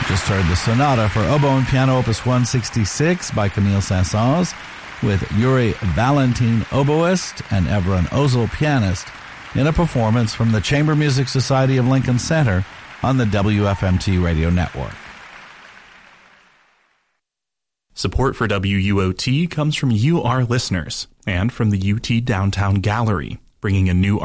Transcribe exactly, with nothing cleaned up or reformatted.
Just heard the Sonata for Oboe and Piano Opus one sixty-six by Camille Saint-Saëns with Yuri Valentin, oboist, and Evren Ozel, pianist, in a performance from the Chamber Music Society of Lincoln Center on the W F M T radio network. Support for W U O T comes from you, our listeners, and from the U T Downtown Gallery, bringing a new